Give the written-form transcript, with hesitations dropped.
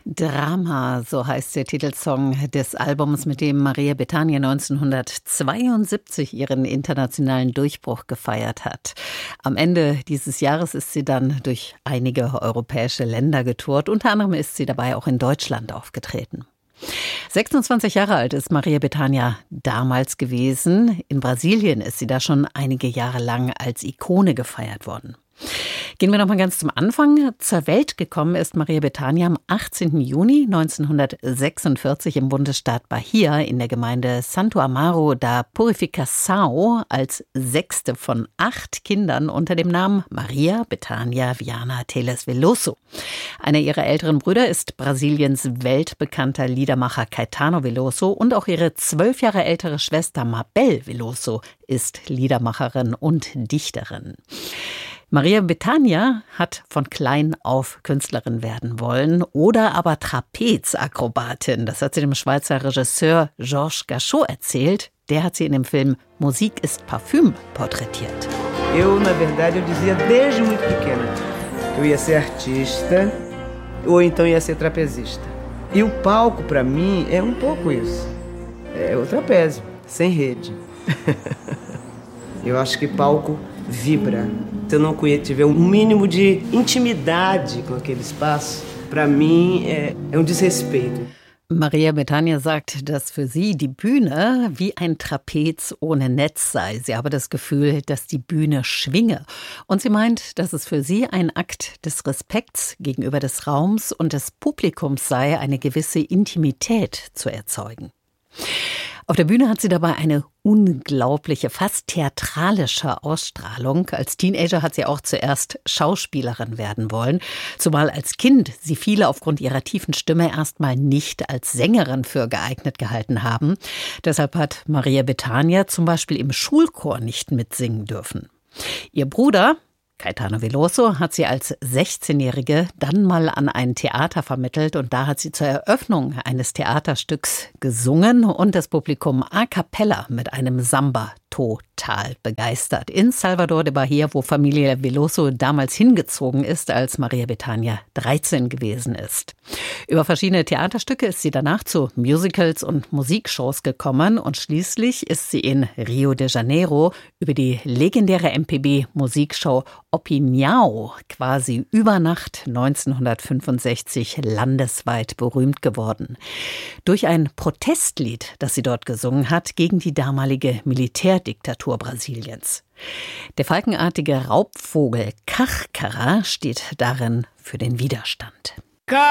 Drama, so heißt der Titelsong des Albums, mit dem Maria Bethânia 1972 ihren internationalen Durchbruch gefeiert hat. Am Ende dieses Jahres ist sie dann durch einige europäische Länder getourt. Unter anderem ist sie dabei auch in Deutschland aufgetreten. 26 Jahre alt ist Maria Bethânia damals gewesen. In Brasilien ist sie da schon einige Jahre lang als Ikone gefeiert worden. Gehen wir noch mal ganz zum Anfang. Zur Welt gekommen ist Maria Bethânia am 18. Juni 1946 im Bundesstaat Bahia in der Gemeinde Santo Amaro da Purificação als 6. von 8 Kindern unter dem Namen Maria Bethânia Viana Teles Veloso. Einer ihrer älteren Brüder ist Brasiliens weltbekannter Liedermacher Caetano Veloso und auch ihre 12 Jahre ältere Schwester Mabel Veloso ist Liedermacherin und Dichterin. Maria Bethânia hat von klein auf Künstlerin werden wollen oder aber Trapezakrobatin. Das hat sie dem Schweizer Regisseur Georges Gachot erzählt. Der hat sie in dem Film Musik ist Parfüm porträtiert. Na verdade, eu dizia desde muito pequena que eu ia ser artista ou então ia ser trapezista. E o palco, para mim, é pouco isso. É o trapézio, sem rede. Eu acho que palco vibra. Se eu não tiver mínimo de intimidade com aquele espaço, para mim é desrespeito. Maria Bethânia sagt, dass für sie die Bühne wie ein Trapez ohne Netz sei. Sie habe das Gefühl, dass die Bühne schwinge. Und sie meint, dass es für sie ein Akt des Respekts gegenüber des Raums und des Publikums sei, eine gewisse Intimität zu erzeugen. Auf der Bühne hat sie dabei eine unglaubliche, fast theatralische Ausstrahlung. Als Teenager hat sie auch zuerst Schauspielerin werden wollen, zumal als Kind sie viele aufgrund ihrer tiefen Stimme erstmal nicht als Sängerin für geeignet gehalten haben. Deshalb hat Maria Bethânia zum Beispiel im Schulchor nicht mitsingen dürfen. Ihr Bruder Caetano Veloso hat sie als 16-Jährige dann mal an ein Theater vermittelt und da hat sie zur Eröffnung eines Theaterstücks gesungen und das Publikum a cappella mit einem Samba total begeistert. In Salvador de Bahia, wo Familie Veloso damals hingezogen ist, als Maria Bethânia 13 gewesen ist. Über verschiedene Theaterstücke ist sie danach zu Musicals und Musikshows gekommen und schließlich ist sie in Rio de Janeiro über die legendäre MPB-Musikshow Opinião quasi über Nacht 1965 landesweit berühmt geworden. Durch ein Protestlied, das sie dort gesungen hat, gegen die damalige Militärdiktatur Brasiliens. Der falkenartige Raubvogel Cachcara steht darin für den Widerstand.